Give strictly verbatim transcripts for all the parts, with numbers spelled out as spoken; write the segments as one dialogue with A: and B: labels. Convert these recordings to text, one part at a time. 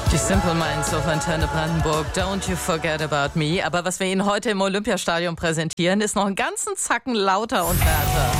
A: Die Simple Minds auf Antenne Brandenburg, Don't You Forget About Me. Aber was wir Ihnen heute im Olympiastadion präsentieren, ist noch einen ganzen Zacken lauter und härter.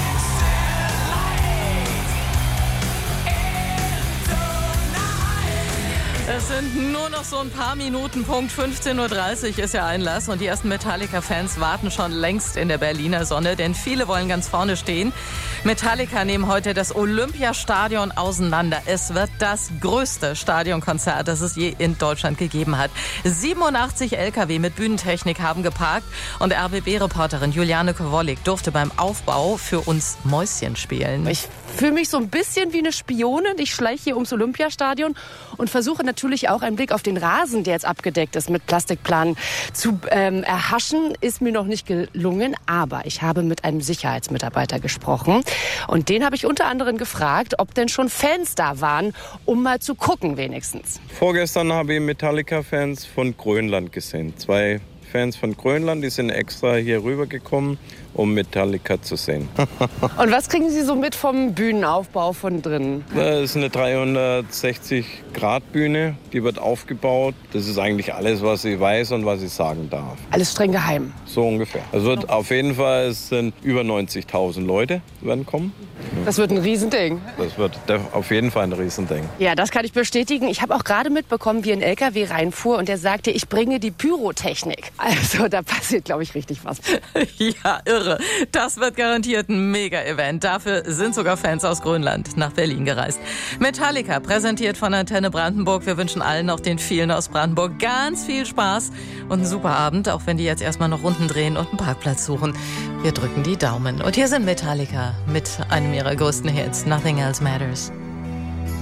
A: Es sind nur noch so ein paar Minuten, Punkt fünfzehn Uhr dreißig ist ja Einlass und die ersten Metallica-Fans warten schon längst in der Berliner Sonne, denn viele wollen ganz vorne stehen. Metallica nehmen heute das Olympiastadion auseinander. Es wird das größte Stadionkonzert, das es je in Deutschland gegeben hat. siebenundachtzig L K W mit Bühnentechnik haben geparkt und R B B-Reporterin Juliane Kowolik durfte beim Aufbau für uns Mäuschen spielen.
B: Ich fühle mich so ein bisschen wie eine Spionin. Ich schleiche hier ums Olympiastadion und versuche natürlich auch einen Blick auf den Rasen, der jetzt abgedeckt ist, mit Plastikplanen zu ähm, erhaschen. Ist mir noch nicht gelungen, aber ich habe mit einem Sicherheitsmitarbeiter gesprochen. Und den habe ich unter anderem gefragt, ob denn schon Fans da waren, um mal zu gucken wenigstens.
C: Vorgestern habe ich Metallica-Fans von Grönland gesehen. Zwei Fans von Grönland, die sind extra hier rübergekommen, um Metallica zu sehen.
B: Und was kriegen Sie so mit vom Bühnenaufbau von drinnen?
C: Das ist eine dreihundertsechzig Grad Bühne, die wird aufgebaut. Das ist eigentlich alles, was ich weiß und was ich sagen darf.
B: Alles streng geheim?
C: So ungefähr. Es wird auf jeden Fall, es sind über neunzigtausend Leute werden kommen.
B: Das wird ein Riesending.
C: Das wird auf jeden Fall ein Riesending.
B: Ja, das kann ich bestätigen. Ich habe auch gerade mitbekommen, wie ein L K W reinfuhr und der sagte, ich bringe die Pyrotechnik. Also da passiert, glaube ich, richtig was.
A: Ja, irre. Das wird garantiert ein Mega-Event. Dafür sind sogar Fans aus Grönland nach Berlin gereist. Metallica, präsentiert von Antenne Brandenburg. Wir wünschen allen, auch den vielen aus Brandenburg, ganz viel Spaß und einen super Abend, auch wenn die jetzt erstmal noch Runden drehen und einen Parkplatz suchen. Wir drücken die Daumen. Und hier sind Metallica mit einem ihrer größten Hits, Nothing Else Matters.